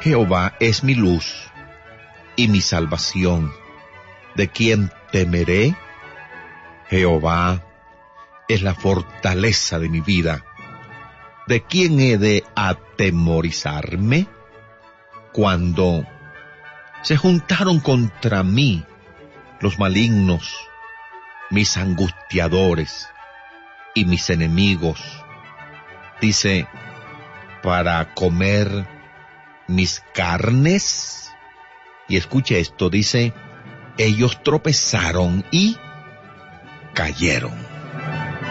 Jehová es mi luz y mi salvación. ¿De quién temeré? Jehová es la fortaleza de mi vida. ¿De quién he de atemorizarme? Cuando se juntaron contra mí los malignos, mis angustiadores y mis enemigos, dice, para comer mis carnes. Y escuche esto, dice, ellos tropezaron y cayeron.